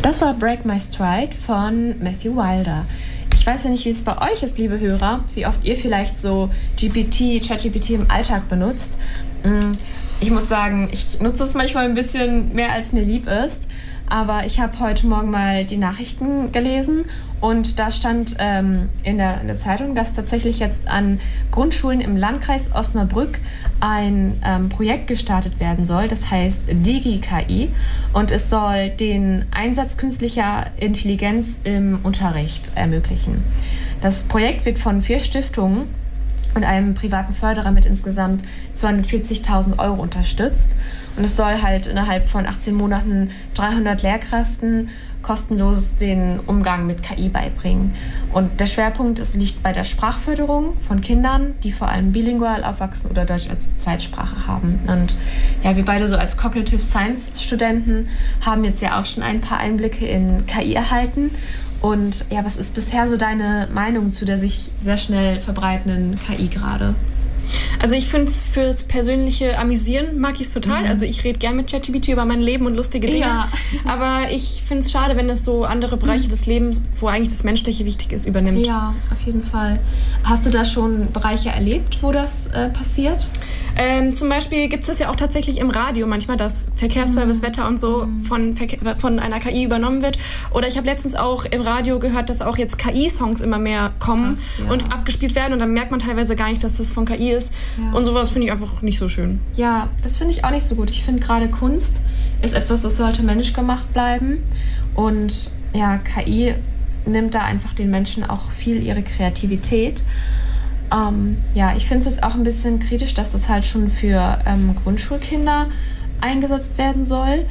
Das war Break My Stride von Matthew Wilder. Ich weiß ja nicht, wie es bei euch ist, liebe Hörer, wie oft ihr vielleicht so ChatGPT im Alltag benutzt. Ich muss sagen, ich nutze es manchmal ein bisschen mehr, als mir lieb ist. Aber ich habe heute Morgen mal die Nachrichten gelesen und da stand in der Zeitung, dass tatsächlich jetzt an Grundschulen im Landkreis Osnabrück ein Projekt gestartet werden soll. Das heißt Digi-KI und es soll den Einsatz künstlicher Intelligenz im Unterricht ermöglichen. Das Projekt wird von 4 Stiftungen und einem privaten Förderer mit insgesamt 240.000 € unterstützt. Und es soll halt innerhalb von 18 Monaten 300 Lehrkräften kostenlos den Umgang mit KI beibringen. Und der Schwerpunkt liegt bei der Sprachförderung von Kindern, die vor allem bilingual aufwachsen oder Deutsch als Zweitsprache haben. Und ja, wir beide so als Cognitive Science Studenten haben jetzt ja auch schon ein paar Einblicke in KI erhalten. Und ja, was ist bisher so deine Meinung zu der sich sehr schnell verbreitenden KI gerade? Also ich finde es fürs persönliche Amüsieren mag ich es total. Also ich rede gern mit ChatGPT über mein Leben und lustige Dinge. Ja. Aber ich finde es schade, wenn es so andere Bereiche des Lebens, wo eigentlich das Menschliche wichtig ist, übernimmt. Ja, auf jeden Fall. Hast du da schon Bereiche erlebt, wo das passiert? Zum Beispiel gibt es ja auch tatsächlich im Radio manchmal, dass Verkehrsservice, Wetter und so von einer KI übernommen wird. Oder ich habe letztens auch im Radio gehört, dass auch jetzt KI-Songs immer mehr kommen und abgespielt werden. Und dann merkt man teilweise gar nicht, dass das von KI ist. Ja. Und sowas finde ich einfach nicht so schön. Ja, das finde ich auch nicht so gut. Ich finde gerade Kunst ist etwas, das sollte menschgemacht bleiben. Und ja, KI nimmt da einfach den Menschen auch viel ihre Kreativität. Ja, ich finde es jetzt auch ein bisschen kritisch, dass das halt schon für Grundschulkinder eingesetzt werden soll.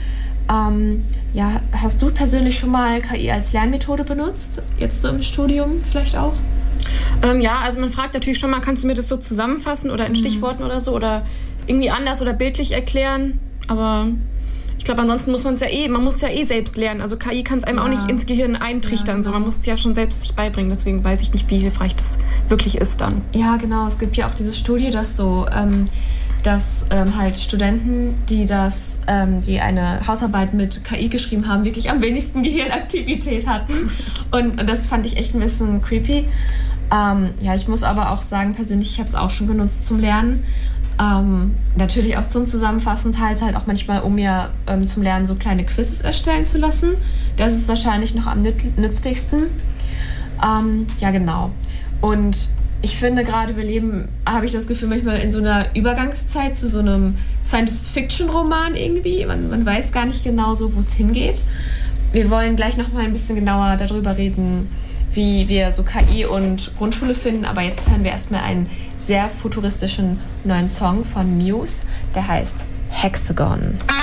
Ja, hast du persönlich schon mal KI als Lernmethode benutzt? Jetzt so im Studium vielleicht auch? Ja, also man fragt natürlich schon mal, kannst du mir das so zusammenfassen oder in Stichworten oder so oder irgendwie anders oder bildlich erklären? Aber ich glaube, ansonsten muss man es man muss es ja selbst lernen. Also KI kann es einem auch nicht ins Gehirn eintrichtern. Ja, genau. So, man muss es ja schon selbst sich beibringen. Deswegen weiß ich nicht, wie hilfreich das wirklich ist dann. Ja, genau. Es gibt ja auch diese Studie, dass so, dass halt Studenten, die eine Hausarbeit mit KI geschrieben haben, wirklich am wenigsten Gehirnaktivität hatten. Und das fand ich echt ein bisschen creepy. Ja, ich muss aber auch sagen, persönlich, ich habe es auch schon genutzt zum Lernen. Natürlich auch zum Zusammenfassen, teils halt auch manchmal, um mir zum Lernen so kleine Quizzes erstellen zu lassen. Das ist wahrscheinlich noch am nützlichsten. Ja, genau. Und ich finde gerade, wir leben, habe ich das Gefühl, manchmal in so einer Übergangszeit zu so einem Science-Fiction-Roman irgendwie. Man weiß gar nicht genau so, wo es hingeht. Wir wollen gleich noch mal ein bisschen genauer darüber reden, wie wir so KI und Grundschule finden. Aber jetzt hören wir erstmal einen sehr futuristischen neuen Song von Muse, der heißt Hexagon.